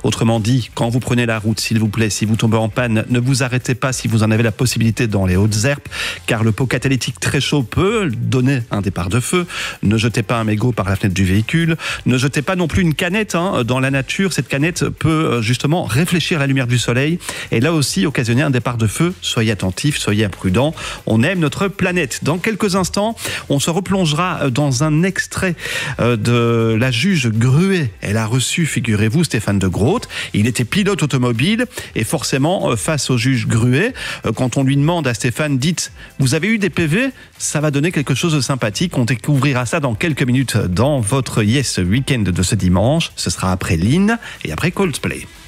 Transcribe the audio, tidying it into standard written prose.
Autrement dit, quand vous prenez la route, s'il vous plaît, si vous tombez en panne, ne vous arrêtez pas si vous en avez la possibilité dans les Hautes-Herpes, car le pot catalytique très chaud peut donner un départ de feu. Ne jetez pas un mégot par la fenêtre du véhicule. Ne jetez pas non plus une canette dans la nature. Cette canette peut justement réfléchir la lumière du soleil et là aussi occasionner un départ de feu. Soyez attentifs, soyez imprudents. On aime notre planète. Dans quelques instants, on se replongera dans un extrait de la juge Gruet. Elle a reçu, figurez-vous, Stéphane de Groot. Il était pilote automobile et forcément, face au juge Gruet, quand on lui demande à Stéphane, dites, vous avez eu des PV? Ça va donner quelque chose de sympathique. On découvrira ça dans quelques minutes dans votre Yes Weekend de ce dimanche. Ce sera après Lynn et après Coldplay.